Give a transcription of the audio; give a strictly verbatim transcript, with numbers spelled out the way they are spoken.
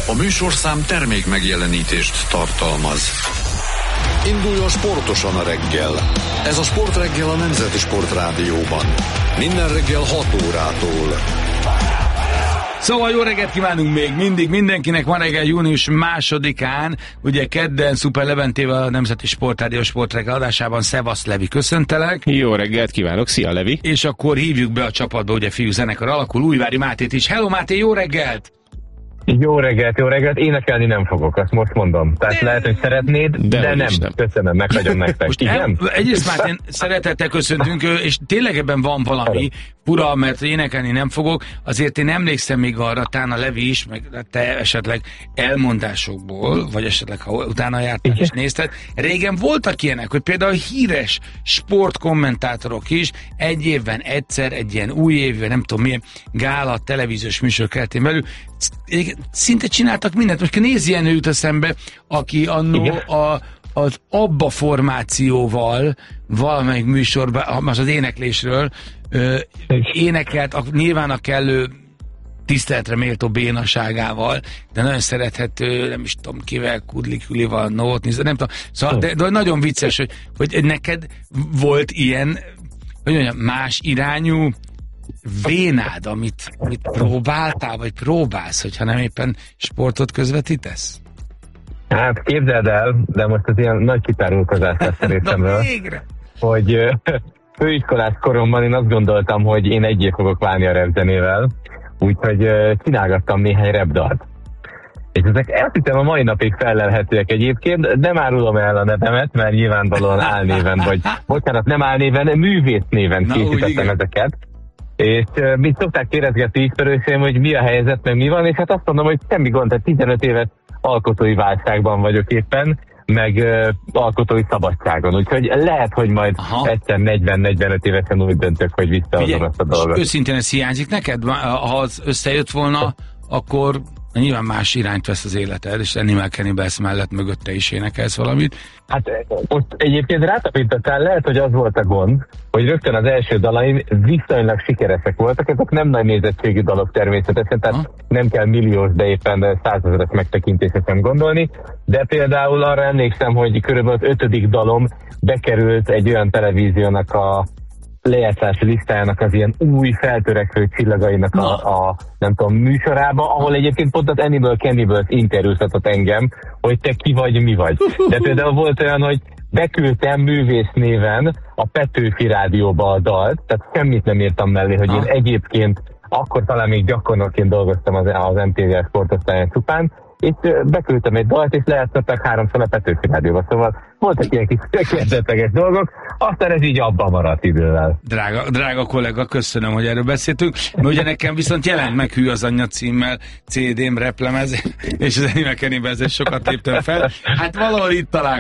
A műsorszám termék megjelenítést tartalmaz. Induljon sportosan a reggel. Ez a Sportreggel a Nemzeti Sportrádióban. Minden reggel hat órától. Szóval jó reggelt kívánunk még mindig mindenkinek, ma reggel június másodikán, ugye kedden Szuper Leventével a Nemzeti Sportrádió Sportreggel adásában. Szevasz Levi, köszöntelek. Jó reggelt kívánok, szia Levi. És akkor hívjuk be a csapatba, ugye fiú zenekar alakul, Újvári Mátét is. Hello Máté, jó reggelt! Jó reggelt, jó reggelt, énekelni nem fogok, azt most mondom. Tehát de... lehet, hogy szeretnéd, de, de nem. nem. Köszönöm, meghagyom nektek. Most el, egyrészt Máté, szeretettel köszöntünk, és tényleg ebben van valami fura, mert énekelni nem fogok. Azért én emlékszem még arra, talán a Levi is, meg te esetleg elmondásokból, vagy esetleg ha utána jártál és nézted. Régen voltak ilyenek, hogy például híres sportkommentátorok is egy évben egyszer, egy ilyen új évben, nem tudom milyen gála, televíziós műsor keretén belül szinte csináltak mindent. Most nézz ilyen őt eszembe, aki annó a, az Abba formációval valamelyik műsorban, az az éneklésről ö, énekelt, a, nyilván a kellő tiszteletre méltó bénaságával, de nagyon szerethető, nem is tudom kivel, Kudli Kulival, Novotny, nem tudom, szóval, de, de nagyon vicces, hogy, hogy neked volt ilyen, hogy mondjam, más irányú vénád, amit, amit próbáltál, vagy próbálsz, hogyha nem éppen sportot közvetítesz? Hát képzeld el, de most az ilyen nagy kitárulkozás lesz részemről, hogy főiskolás koromban én azt gondoltam, hogy én egyé fogok válni a rapzenével, úgyhogy csinálgattam néhány rapdalt. És ezek azt hiszem a mai napig fellelhetőek egyébként, nem árulom el a nevemet, mert nyilvánvalóan álnéven, vagy bocsánat, nem álnéven, művész néven készítettem ezeket. És uh, mit szokták kérdezgetni ismerőseim, hogy mi a helyzet, meg mi van, és hát azt mondom, hogy semmi gond, tehát tizenöt évet alkotói válságban vagyok éppen, meg uh, alkotói szabadságon, úgyhogy lehet, hogy majd Aha. egyszer negyven-negyvenöt évesen úgy döntök, hogy visszaadom ezt a dolgot. Őszintén ez hiányzik neked? Ha az összejött volna, akkor nyilván más irányt vesz az életed, és Animal Cannibals mellett mögötte is énekelsz valamit. Hát most egyébként rátapintottál, lehet, hogy az volt a gond, hogy rögtön az első dalaim viszonylag sikeresek voltak, ezek nem nagy nézettségű dalok természetesen, tehát ha? nem kell milliós, de éppen százezeres megtekintésre sem gondolni, de például arra emlékszem, hogy körülbelül az ötödik dalom bekerült egy olyan televíziónak a lejátszási listájának az ilyen új feltörekvő csillagainak a, a nem tudom, műsorába, ahol egyébként pont az Animal Cannibals interjúztatott engem, hogy te ki vagy, mi vagy. De például volt olyan, hogy beküldtem művész néven a Petőfi Rádióba a dalt, tehát semmit nem írtam mellé, hogy én egyébként akkor talán még gyakornokként dolgoztam az, az em té vé sportosztályán csupán, és beküldtem egy dalt, és lejátszották háromszor a Petőfi Rádióba, szóval voltak ilyen kis kérdetleges dolgok, aztán ez így abban maradt idővel. Drága, drága kollega, köszönöm, hogy erről beszéltünk, mert ugye nekem viszont jelent meg Hű az anyja címmel cé dém, replemez, és az Animal Cannibals sokat léptem fel, hát valahol itt talán